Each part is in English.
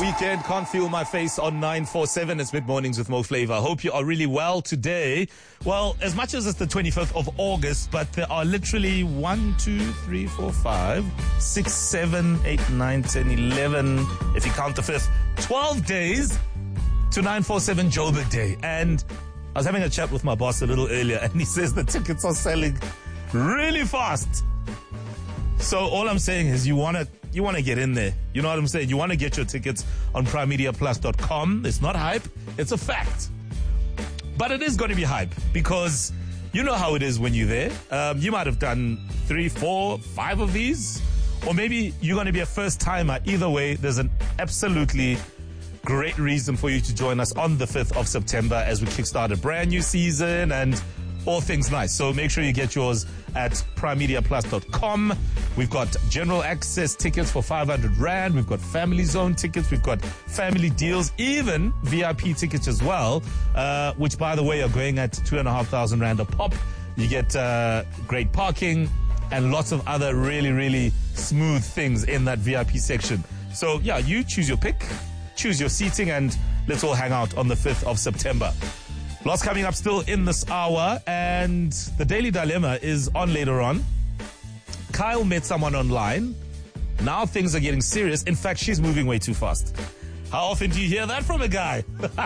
Weekend, can't feel my face on 947. It's Mid Mornings with Mo Flavor. I hope you are really well today. Well, as much as it's the 25th of August, but there are literally 1, 2, 3, 4, 5, 6, 7, 8, 9, 10, 11, if you count the 5th, 12 days to 947 Joburg Day. And I was having a chat with my boss a little earlier, and he says the tickets are selling really fast. So all I'm saying is you want to get in there. You know what I'm saying? You want to get your tickets on primemediaplus.com. It's not hype. It's a fact. But it is going to be hype because you know how it is when you're there. You might have done 3, 4, 5 of these. Or maybe you're going to be a first timer. Either way, there's an absolutely great reason for you to join us on the 5th of September as we kickstart a brand new season and all things nice. So make sure you get yours at primemediaplus.com. We've got general access tickets for 500 Rand. We've got family zone tickets. We've got family deals, even VIP tickets as well, which, by the way, are going at 2,500 Rand a pop. You get great parking and lots of other really, really smooth things in that VIP section. So, yeah, you choose your pick, choose your seating, and let's all hang out on the 5th of September. Lots coming up still in this hour, and the Daily Dilemma is on later on. Kyle met someone online. Now things are getting serious. In fact, she's moving way too fast. How often do you hear that from a guy?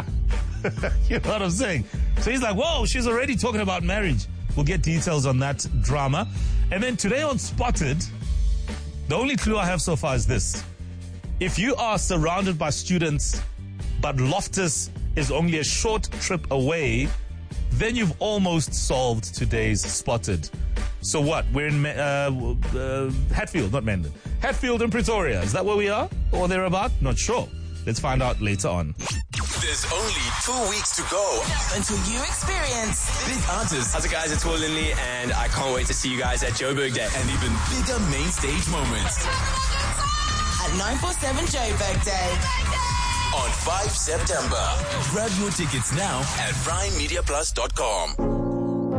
You know what I'm saying? So he's like, whoa, she's already talking about marriage. We'll get details on that drama. And then today on Spotted, the only clue I have so far is this. If you are surrounded by students, but Loftus is only a short trip away, then you've almost solved today's Spotted. So what? We're in Hatfield, not Menden. Hatfield and Pretoria. Is that where we are? Or thereabout? Not sure. Let's find out later on. There's only 2 weeks to go until you experience big artists. How's it, guys? It's Will Lindley, and I can't wait to see you guys at Joburg Day. And even bigger main stage moments. At 947 Joburg Day. On 5 September. Grab your tickets now at primemediaplus.com.